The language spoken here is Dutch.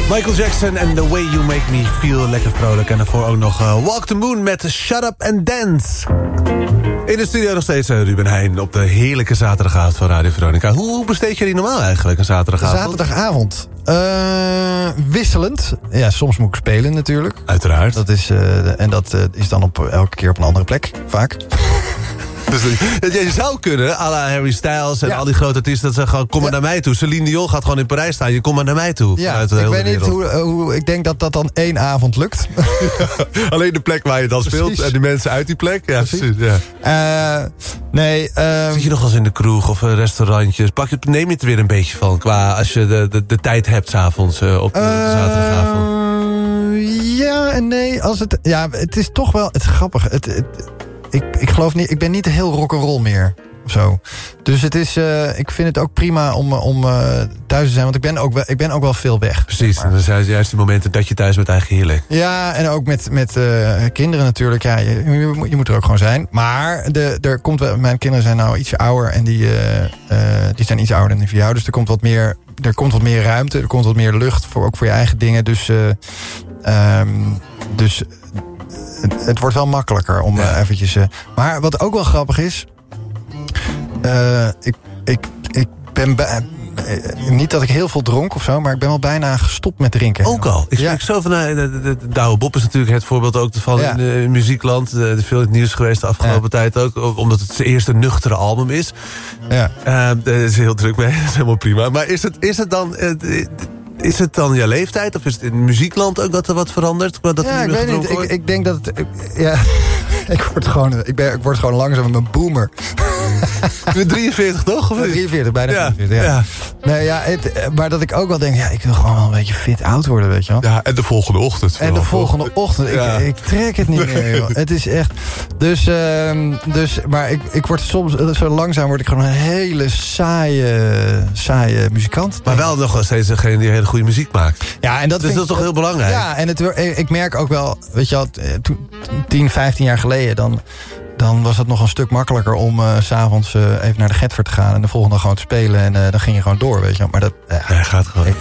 Michael Jackson en The Way You Make Me Feel. Lekker vrolijk. En daarvoor ook nog Walk the Moon met Shut Up and Dance. In de studio nog steeds Ruben Heijn op de heerlijke zaterdagavond van Radio Veronica. Hoe besteed je die normaal eigenlijk, een zaterdagavond? Zaterdagavond? Wisselend. Ja, soms moet ik spelen natuurlijk. Uiteraard. Dat is, en dat is dan elke keer op een andere plek, vaak. Dus je zou kunnen, à la Harry Styles en al die grote artiesten, dat ze gewoon, kom maar naar mij toe. Celine Dion gaat gewoon in Parijs staan, je komt maar naar mij toe. Ja, ik weet niet hoe ik denk dat dat dan 1 avond lukt. Alleen de plek waar je dan speelt en de mensen uit die plek. Ja, precies. Ja. Zit je nog wel eens in de kroeg of restaurantjes? Neem je het er weer een beetje van, qua als je de tijd hebt 's avonds op de zaterdagavond? Ja en nee. Het is toch wel, het is grappig. Ik geloof niet, ik ben niet heel rock'n'roll meer. Of zo. Dus het is, ik vind het ook prima om thuis te zijn. Want ik ben ook wel veel weg. Precies, zeg maar. En dat zijn juist die momenten dat je thuis bent eigenlijk heerlijk. Ja, en ook met kinderen natuurlijk. Ja, je moet er ook gewoon zijn. Maar mijn kinderen zijn nou iets ouder. En die zijn iets ouder dan die van jou. Dus er komt wat meer ruimte. Er komt wat meer lucht, ook voor je eigen dingen. Dus het wordt wel makkelijker om eventjes... maar wat ook wel grappig is... Ik ben... niet dat ik heel veel dronk of zo, maar ik ben wel bijna gestopt met drinken. Ook al? Ik spreek zo van... de Douwe Bob is natuurlijk het voorbeeld ook van in muziekland. Veel in het nieuws geweest de afgelopen tijd ook. Omdat het zijn eerste nuchtere album is. Ja. Daar is heel druk mee. Dat is helemaal prima. Maar is het dan... Is het dan je leeftijd? Of is het in muziekland ook dat er wat verandert? Dat ik weet niet. Ik denk dat het... Ik word gewoon langzaam een boomer. Je bent 43, toch? 43, bijna 43, ja. Nee, maar dat ik ook wel denk... ik wil gewoon wel een beetje fit oud worden, weet je wel. Ja, en de volgende ochtend. En de volgende ochtend. Ik trek het niet meer, joh. Het is echt... Maar ik word soms... Zo langzaam word ik gewoon een hele saaie muzikant. Maar wel nog steeds degene die hele goede muziek maakt. Ja, en dat is toch heel belangrijk? Ja, en ik merk ook wel... Weet je wel, 10, 15 jaar geleden... Dan was het nog een stuk makkelijker om 's avonds even naar de Getver te gaan... en de volgende dag gewoon te spelen en dan ging je gewoon door, weet je. Maar dat gaat gewoon.